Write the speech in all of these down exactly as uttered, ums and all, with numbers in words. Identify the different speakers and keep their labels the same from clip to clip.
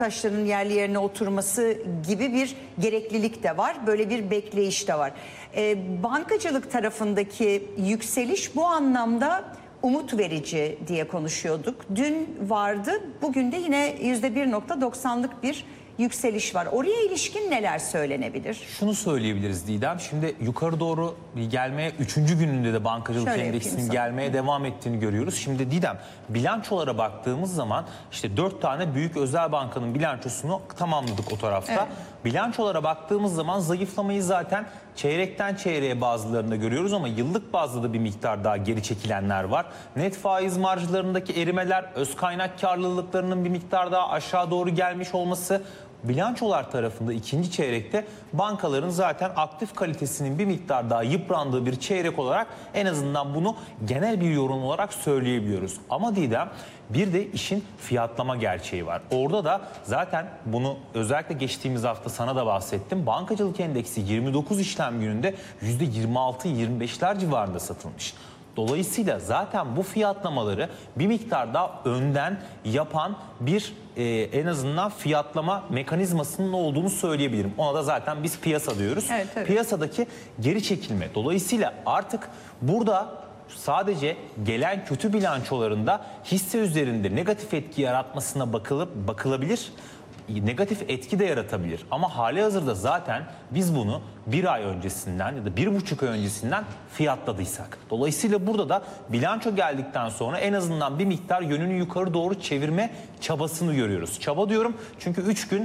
Speaker 1: taşların yerli yerine oturması gibi bir gereklilik de var. Böyle bir bekleyiş de var. E, bankacılık tarafındaki yükseliş bu anlamda umut verici diye konuşuyorduk. Dün vardı, bugün de yine yüzde bir nokta doksanlık bir yükseliş var. Oraya ilişkin neler söylenebilir?
Speaker 2: Şunu söyleyebiliriz Didem. Şimdi yukarı doğru gelmeye üçüncü gününde de bankacılık
Speaker 1: Şöyle
Speaker 2: endeksinin gelmeye devam ettiğini görüyoruz. Şimdi Didem, bilançolara baktığımız zaman işte dört tane büyük özel bankanın bilançosunu tamamladık o tarafta. Evet. Bilançolara baktığımız zaman zayıflamayı zaten çeyrekten çeyreğe bazılarında görüyoruz ama yıllık bazda da bir miktar daha geri çekilenler var. Net faiz marjlarındaki erimeler, öz kaynak karlılıklarının bir miktar daha aşağı doğru gelmiş olması, bilançolar tarafında ikinci çeyrekte bankaların zaten aktif kalitesinin bir miktar daha yıprandığı bir çeyrek olarak en azından bunu genel bir yorum olarak söyleyebiliyoruz. Ama Didem, bir de işin fiyatlama gerçeği var. Orada da zaten bunu özellikle geçtiğimiz hafta sana da bahsettim. Bankacılık endeksi yirmi dokuz işlem gününde yüzde yirmi altı yirmi beşler civarında satılmış. Dolayısıyla zaten bu fiyatlamaları bir miktar daha önden yapan bir e, en azından fiyatlama mekanizmasının olduğunu söyleyebilirim. Ona da zaten biz piyasa diyoruz. Evet, piyasadaki geri çekilme. Dolayısıyla artık burada sadece gelen kötü bilançolarında hisse üzerinde negatif etki yaratmasına bakılıp bakılabilir. Negatif etki de yaratabilir. Ama hali hazırda zaten biz bunu bir ay öncesinden ya da bir buçuk ay öncesinden fiyatladıysak. Dolayısıyla burada da bilanço geldikten sonra en azından bir miktar yönünü yukarı doğru çevirme çabasını görüyoruz. Çaba diyorum çünkü üç gün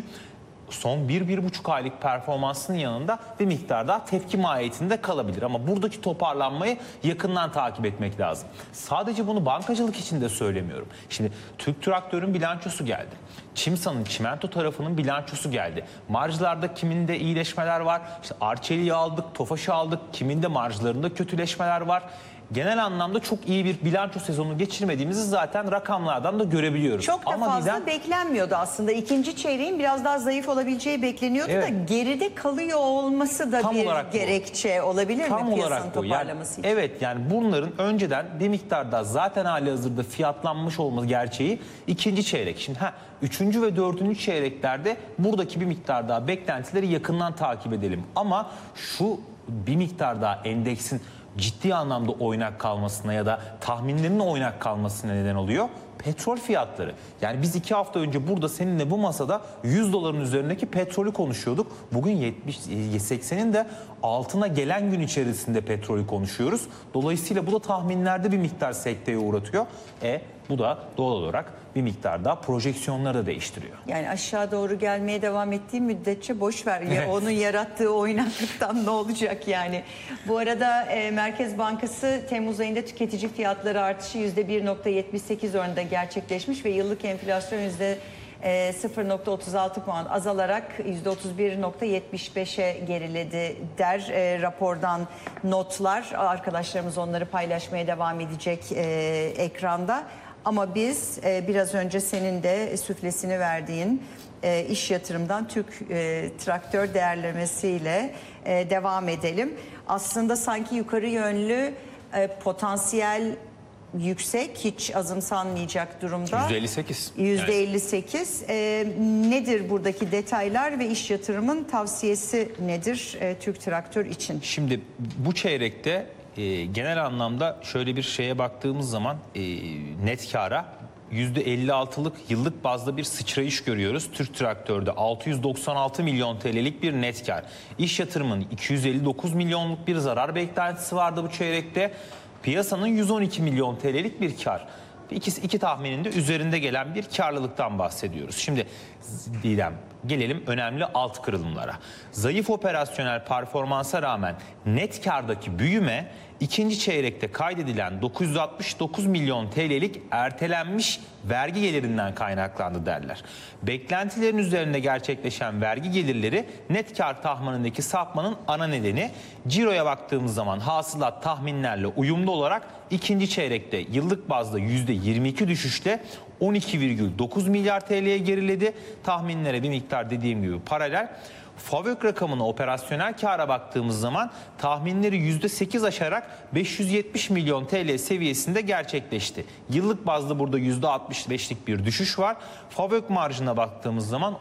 Speaker 2: son bir bir buçuk aylık performansının yanında bir miktar daha tepki mahiyetinde kalabilir. Ama buradaki toparlanmayı yakından takip etmek lazım. Sadece bunu bankacılık için de söylemiyorum. Şimdi Türk Traktör'ün bilançosu geldi. Çimsa'nın, çimento tarafının bilançosu geldi. Marjlarda kiminde iyileşmeler var. İşte Arçelik'i aldık, Tofaş'ı aldık. Kiminde marjlarında kötüleşmeler var. Genel anlamda çok iyi bir bilanço sezonu geçirmediğimizi zaten rakamlardan da görebiliyoruz.
Speaker 1: Çok da
Speaker 2: Ama
Speaker 1: fazla
Speaker 2: Didem,
Speaker 1: beklenmiyordu aslında. İkinci çeyreğin biraz daha zayıf olabileceği bekleniyordu evet. da geride kalıyor olması da tam bir gerekçe bu. olabilir
Speaker 2: tam
Speaker 1: mi
Speaker 2: piyasanın
Speaker 1: toparlaması
Speaker 2: yani,
Speaker 1: için?
Speaker 2: Evet, yani bunların önceden bir miktar daha zaten hali hazırda fiyatlanmış olması gerçeği ikinci çeyrek. Şimdi ha, üçüncü ve dördüncü çeyreklerde buradaki bir miktar daha beklentileri yakından takip edelim. Ama şu bir miktar daha endeksin ciddi anlamda oynak kalmasına ya da tahminlerinin oynak kalmasına neden oluyor. Petrol fiyatları. Yani biz iki hafta önce burada seninle bu masada yüz doların üzerindeki petrolü konuşuyorduk. Bugün yetmiş seksenin de altına gelen gün içerisinde petrolü konuşuyoruz. Dolayısıyla bu da tahminlerde bir miktar sekteye uğratıyor. E bu da doğal olarak bir miktar daha projeksiyonları da değiştiriyor.
Speaker 1: Yani aşağı doğru gelmeye devam ettiği müddetçe boş ver. Ya onun yarattığı oynaklıktan ne olacak yani? Bu arada e, Merkez Bankası Temmuz ayında tüketici fiyatları artışı yüzde bir nokta yetmiş sekiz oranında gerçekleşmiş ve yıllık enflasyon yüzde sıfır nokta otuz altı puan azalarak yüzde otuz bir nokta yetmiş beşe geriledi der e, rapordan notlar. Arkadaşlarımız onları paylaşmaya devam edecek e, ekranda. Ama biz e, biraz önce senin de süflesini verdiğin e, iş yatırımdan Türk e, Traktör değerlemesiyle e, devam edelim. Aslında sanki yukarı yönlü e, potansiyel yüksek, hiç azımsanmayacak durumda.
Speaker 2: yüzde elli sekiz.
Speaker 1: yüzde elli sekiz. Evet. E, nedir buradaki detaylar ve iş yatırımın tavsiyesi nedir e, Türk Traktör için?
Speaker 2: Şimdi bu çeyrekte e, genel anlamda şöyle bir şeye baktığımız zaman e, net kâra yüzde elli altılık yıllık bazda bir sıçrayış görüyoruz. Türk Traktör'de altı yüz doksan altı milyon T L'lik bir net kar. İş yatırımının iki yüz elli dokuz milyonluk bir zarar beklentisi vardı bu çeyrekte. Piyasanın yüz on iki milyon T L'lik bir kar. İkisi iki tahmininde üzerinde gelen bir karlılıktan bahsediyoruz. Şimdi Didem, gelelim önemli alt kırılımlara. Zayıf operasyonel performansa rağmen net kardaki büyüme ikinci çeyrekte kaydedilen dokuz yüz altmış dokuz milyon T L'lik ertelenmiş vergi gelirinden kaynaklandı derler. Beklentilerin üzerinde gerçekleşen vergi gelirleri net kar tahminindeki sapmanın ana nedeni. Ciro'ya baktığımız zaman hasılat tahminlerle uyumlu olarak ikinci çeyrekte yıllık bazda yüzde yirmi iki düşüşle on iki virgül dokuz milyar T L'ye geriledi. Tahminlere bir miktar dediğim gibi paralel. FAVÖK rakamına, operasyonel kâra baktığımız zaman tahminleri yüzde sekiz aşarak beş yüz yetmiş milyon T L seviyesinde gerçekleşti. Yıllık bazda burada yüzde altmış beşlik bir düşüş var. FAVÖK marjına baktığımız zaman